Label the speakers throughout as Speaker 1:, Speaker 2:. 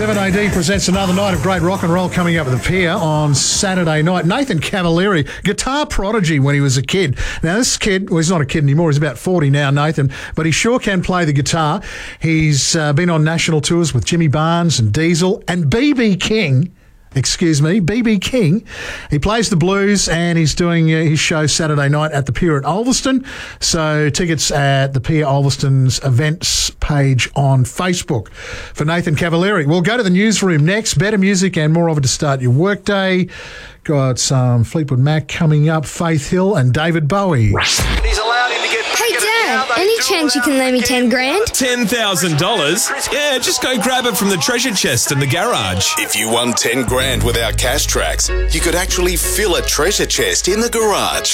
Speaker 1: 7AD presents another night of great rock and roll coming up at the Pier on Saturday night. Nathan Cavalieri, guitar prodigy when he was a kid. Now, this kid, well, he's not a kid anymore. He's about 40 now, Nathan, but he sure can play the guitar. He's been on national tours with Jimmy Barnes and Diesel and B.B. King. B.B. King. He plays the blues and he's doing his show Saturday night at the Pier at Ulverston. So tickets at the Pier Ulverston's events page on Facebook for Nathan Cavalieri. We'll go to the newsroom next. Better music and more of it to start your workday. Got some Fleetwood Mac coming up, Faith Hill and David Bowie.
Speaker 2: He's allowed him to get.
Speaker 3: Hey Dad, any chance you can lend me 10 grand?
Speaker 4: $10,000? Yeah, just go grab it from the treasure chest in the garage.
Speaker 5: If you won 10 grand with our cash tracks, you could actually fill a treasure chest in the garage.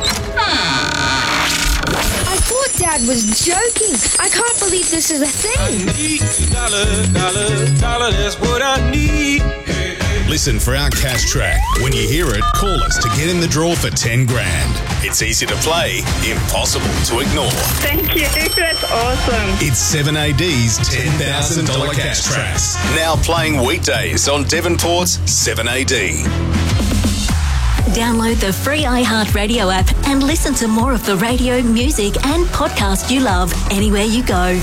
Speaker 3: I thought Dad was joking. I can't believe this is a thing.
Speaker 4: Dollar, that's what I need.
Speaker 5: Listen for our cash track. When you hear it, call us to get in the draw for 10 grand. It's easy to play, impossible to ignore.
Speaker 6: Thank you. That's awesome.
Speaker 5: It's 7AD's $10,000 cash tracks. Now playing weekdays on Devonport's 7AD.
Speaker 7: Download the free iHeartRadio app and listen to more of the radio, music and podcast you love anywhere you go.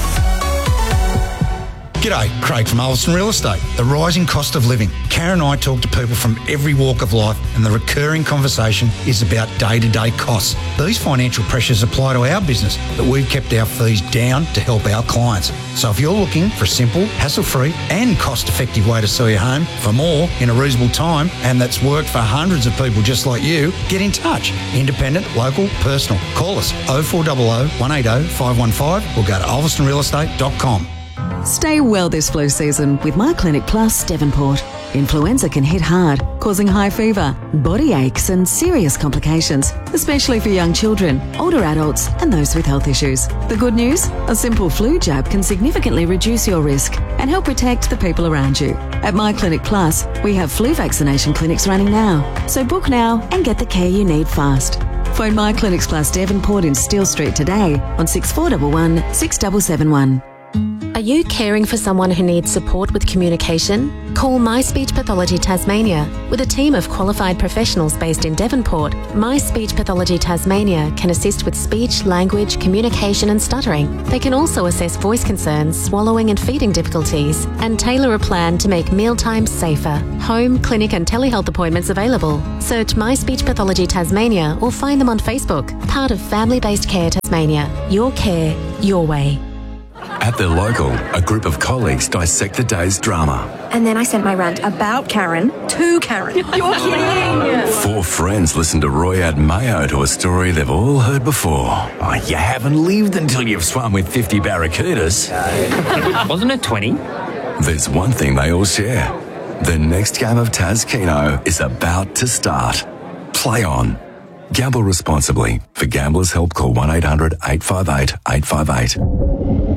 Speaker 8: G'day, Craig from Ulverston Real Estate. The rising cost of living. Karen and I talk to people from every walk of life and the recurring conversation is about day-to-day costs. These financial pressures apply to our business, but we've kept our fees down to help our clients. So if you're looking for a simple, hassle-free and cost-effective way to sell your home for more in a reasonable time, and that's worked for hundreds of people just like you, get in touch. Independent, local, personal. Call us 0400 180 515 or go to ulverstonrealestate.com.
Speaker 9: Stay well this flu season with My Clinic Plus Devonport. Influenza can hit hard, causing high fever, body aches and serious complications, especially for young children, older adults and those with health issues. The good news? A simple flu jab can significantly reduce your risk and help protect the people around you. At My Clinic Plus, we have flu vaccination clinics running now. So book now and get the care you need fast. Phone My Clinics Plus Devonport in Steele Street today on 6411 6771.
Speaker 10: Are you caring for someone who needs support with communication? Call My Speech Pathology Tasmania. With a team of qualified professionals based in Devonport, My Speech Pathology Tasmania can assist with speech, language, communication and stuttering. They can also assess voice concerns, swallowing and feeding difficulties, and tailor a plan to make mealtimes safer. Home, clinic and telehealth appointments available. Search My Speech Pathology Tasmania or find them on Facebook. Part of Family Based Care Tasmania. Your care, your way.
Speaker 11: At their local, a group of colleagues dissect the day's drama.
Speaker 12: And then I sent my rant about Karen to Karen. You're kidding!
Speaker 11: 4 friends listen to Roy add mayo to a story they've all heard before. Oh, you haven't lived until you've swum with 50 barracudas.
Speaker 13: Wasn't it 20?
Speaker 11: There's one thing they all share. The next game of Taz Keno is about to start. Play on. Gamble responsibly. For Gamblers' Help, call 1-800-858-858.